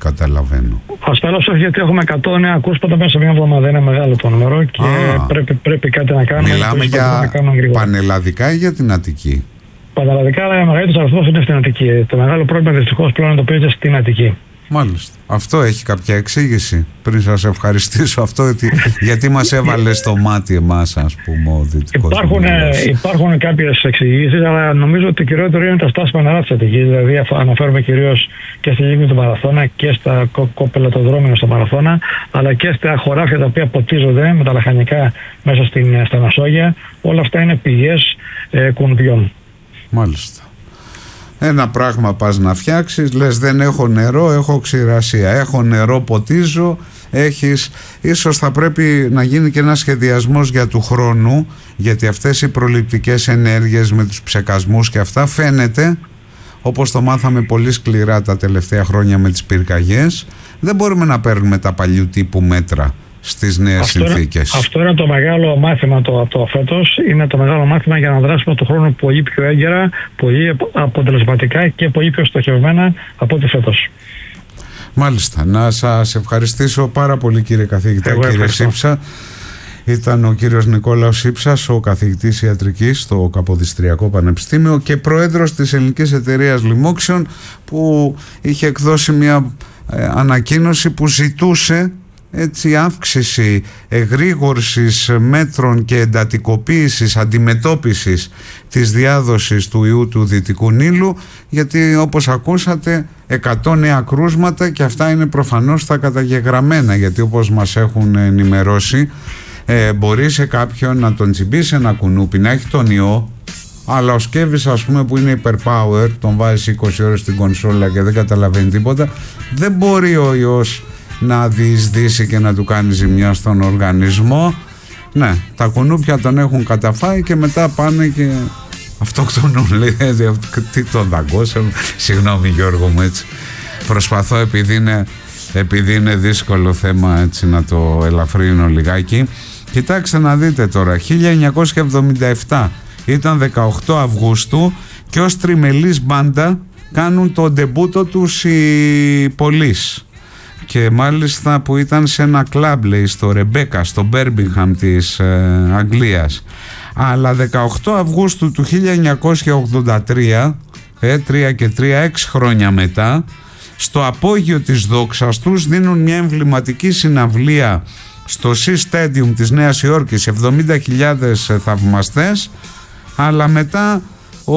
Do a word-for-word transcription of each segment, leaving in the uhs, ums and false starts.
καταλαβαίνω. Ασφαλώς όχι, γιατί έχουμε εκατό νέα κρούσματα μέσα σε μια εβδομάδα. Είναι μεγάλο το νούμερο και πρέπει, πρέπει κάτι να κάνουμε. Μιλάμε για πανελλαδικά ή για την Αττική? Πανελλαδικά, αλλά ο μεγαλύτερος αριθμός είναι στην Αττική. Το μεγάλο πρόβλημα δυστυχώς πλέον εντοπίζεται στην Αττική. Μάλιστα. Αυτό έχει κάποια εξήγηση? Πριν σας ευχαριστήσω αυτό, ότι, γιατί μας έβαλε στο μάτι εμάς, ας πούμε, ο Δυτικός Υπάρχουν, υπάρχουν κάποιες εξηγήσεις, αλλά νομίζω ότι κυριότερο είναι τα στάσιμα νερά της Αττικής. Δηλαδή αναφέρομαι κυρίως και στη λίμνη του Μαραθώνα και στα κοπελατοδρόμια στο Μαραθώνα, αλλά και στα χωράφια τα οποία ποτίζονται με τα λαχανικά μέσα στην, στα Μασόγεια. Όλα αυτά είναι πηγές ε, κουνουδιών. Μάλιστα. Ένα πράγμα πας να φτιάξεις, λες δεν έχω νερό, έχω ξηρασία, έχω νερό, ποτίζω, έχεις, ίσως θα πρέπει να γίνει και ένα σχεδιασμός για του χρόνου, γιατί αυτές οι προληπτικές ενέργειες με τους ψεκασμούς και αυτά φαίνεται, όπως το μάθαμε πολύ σκληρά τα τελευταία χρόνια με τις πυρκαγιές, δεν μπορούμε να παίρνουμε τα παλιού τύπου μέτρα στις νέες αυτό συνθήκες. Είναι, αυτό είναι το μεγάλο μάθημα το, το φέτος. Είναι το μεγάλο μάθημα για να δράσουμε του χρόνου πολύ πιο έγκαιρα, πολύ αποτελεσματικά και πολύ πιο στοχευμένα από ό,τι φέτος. Μάλιστα. Να σας ευχαριστήσω πάρα πολύ, κύριε καθηγητά. Εγώ κύριε ευχαριστώ. Σύψα. Ήταν ο κύριος Νικόλαος Σύψας, ο καθηγητής ιατρικής στο Καποδιστριακό Πανεπιστήμιο και πρόεδρος της Ελληνικής Εταιρείας Λοιμόξεων, που είχε εκδώσει μια ε, ανακοίνωση που ζητούσε έτσι αύξηση εγρήγορσης μέτρων και εντατικοποίησης αντιμετώπισης της διάδοσης του ιού του Δυτικού Νείλου, γιατί όπως ακούσατε εκατό νέα κρούσματα, και αυτά είναι προφανώς τα καταγεγραμμένα, γιατί όπως μας έχουν ενημερώσει ε, μπορεί σε κάποιον να τον τσιμπήσει ένα κουνούπι, να έχει τον ιό, αλλά ο σκεύης, ας πούμε, που είναι hyperpower, τον βάζεις είκοσι ώρες στην κονσόλα και δεν καταλαβαίνει τίποτα, δεν μπορεί ο ιός να διεισδύσει και να του κάνει ζημιά στον οργανισμό. Ναι, τα κουνούπια τον έχουν καταφάει και μετά πάνε και αυτοκτονούν. Λέει, τι τον δαγκώσαν. Συγγνώμη Γιώργο μου, έτσι προσπαθώ, επειδή είναι, επειδή είναι δύσκολο θέμα, έτσι να το ελαφρύνω λιγάκι. Κοιτάξτε να δείτε τώρα, χίλια εννιακόσια εβδομήντα επτά ήταν δεκαοκτώ Αυγούστου και ως τριμελής μπάντα κάνουν το ντεμπούτο τους οι Police. Και μάλιστα που ήταν σε ένα κλαμπ, λέει, στο Ρεμπέκα, στο Μπέρμπιγχαμ της ε, Αγγλίας. Αλλά δεκαοκτώ Αυγούστου του χίλια εννιακόσια ογδόντα τρία, ε, τρία και τρία, έξι χρόνια μετά, στο απόγειο της δόξας τους δίνουν μια εμβληματική συναυλία στο Sea Stadium της Νέας Υόρκης, εβδομήντα χιλιάδες θαυμαστές, αλλά μετά ο...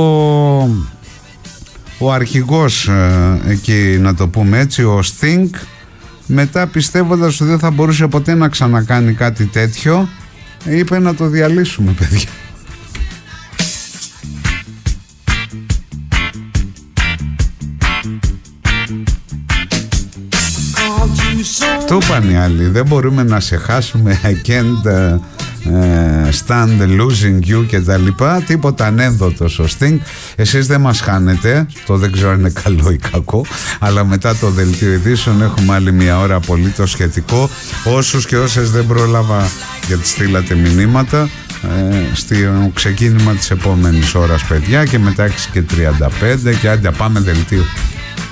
ο αρχηγός ε, εκεί, να το πούμε έτσι, ο Sting, μετά πιστεύοντας ότι δεν θα μπορούσε ποτέ να ξανακάνει κάτι τέτοιο, είπε να το διαλύσουμε, παιδιά. Το είπαν οι άλλοι, δεν μπορούμε να σε χάσουμε, I can't uh, uh, stand losing you και τα λοιπά, τίποτα ανένδοτος ο Sting. Εσείς δεν μας χάνετε, το δεν ξέρω αν είναι καλό ή κακό, αλλά μετά το δελτίο ειδήσεων έχουμε άλλη μια ώρα απολύτως σχετικό. Όσους και όσες δεν πρόλαβα, γιατί στείλατε μηνύματα, ε, στο ξεκίνημα της επόμενης ώρας, παιδιά, και μετά έξι και τριάντα πέντε, και άντε πάμε δελτίο.